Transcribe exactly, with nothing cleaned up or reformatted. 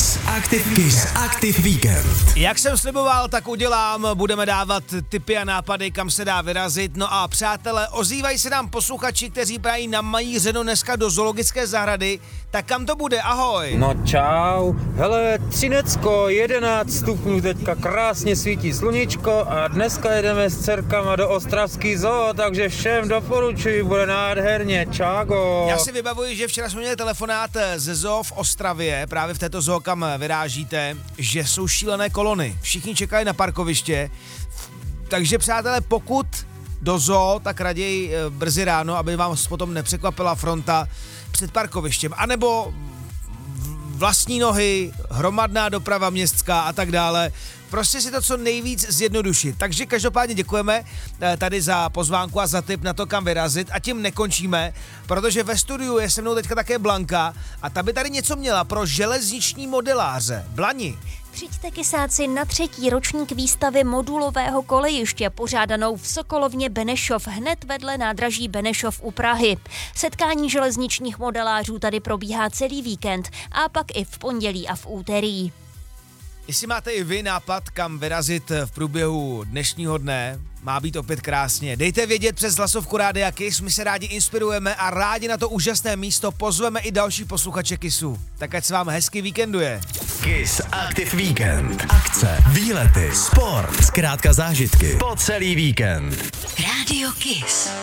Kiss Active, Kiss Active Weekend. Jak jsem sliboval, tak udělám, budeme dávat tipy a nápady, kam se dá vyrazit. No a přátelé, ozývají se nám posluchači, kteří prají na Majířeno dneska do zoologické zahrady. Tak kam to bude? Ahoj. No čau, hele, Třinecko, jedenáct stupňů, teďka krásně svítí sluníčko a dneska jedeme s dcerkama do Ostravský zoo, takže všem doporučuji, bude nádherně, čágo. Já si vybavuji, že včera jsme měli telefonát ze zoo v Ostravě, právě v této zoo, kam vyrážíte, že jsou šílené kolony. Všichni čekají na parkoviště, takže přátelé, pokud do zoo, tak raději brzy ráno, aby vám potom nepřekvapila fronta před parkovištěm, anebo vlastní nohy, hromadná doprava městská a tak dále. Prostě si to co nejvíc zjednodušit. Takže každopádně děkujeme tady za pozvánku a za tip na to, kam vyrazit, a tím nekončíme, protože ve studiu je se mnou teďka také Blanka a ta by tady něco měla pro železniční modeláře. Blani. Přijďte kysáci na třetí ročník výstavy modulového kolejiště pořádanou v Sokolovně Benešov hned vedle nádraží Benešov u Prahy. Setkání železničních modelářů tady probíhá celý víkend a pak i v pondělí a v úterý. Jestli máte i vy nápad, kam vyrazit v průběhu dnešního dne, má být opět krásně, dejte vědět přes hlasovku Rádia Kiss, my se rádi inspirujeme a rádi na to úžasné místo pozveme i další posluchače Kissu. Tak ať se vám hezky víkenduje. Kiss Active Weekend. Akce, výlety, sport, zkrátka zážitky po celý víkend. Rádio Kiss.